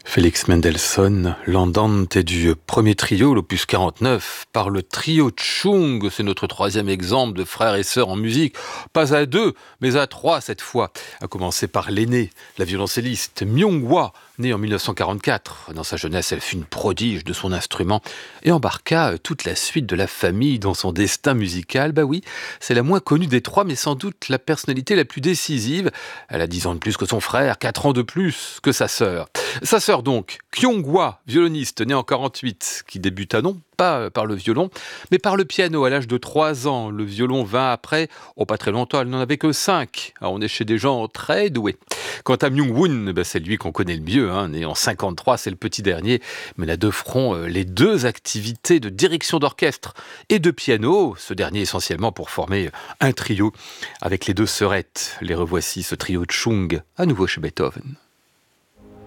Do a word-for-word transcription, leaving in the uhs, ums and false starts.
Félix Mendelssohn, l'andante du premier trio, l'opus quarante-neuf, par le trio Chung. C'est notre troisième exemple de frères et sœurs en musique. Pas à deux, mais à trois cette fois. À commencer par l'aînée, la violoncelliste Myung-hwa, née en mille neuf cent quarante-quatre. Dans sa jeunesse, elle fut une prodige de son instrument et embarqua toute la suite de la famille dans son destin musical. Bah oui, c'est la moins connue des trois, mais sans doute la personnalité la plus décisive. Elle a dix ans de plus que son frère, quatre ans de plus que sa sœur. Sa sœur donc, Kyung-hwa, violoniste, née en quarante-huit, qui débuta non pas par le violon, mais par le piano à l'âge de trois ans. Le violon vint après, oh pas très longtemps, elle n'en avait que cinq. Alors on est chez des gens très doués. Quant à Myung-won, ben c'est lui qu'on connaît le mieux, hein, né en cinquante-trois, c'est le petit dernier, mène à deux fronts euh, les deux activités de direction d'orchestre et de piano, ce dernier essentiellement pour former un trio avec les deux sœurettes. Les revoici, ce trio Chung, à nouveau chez Beethoven.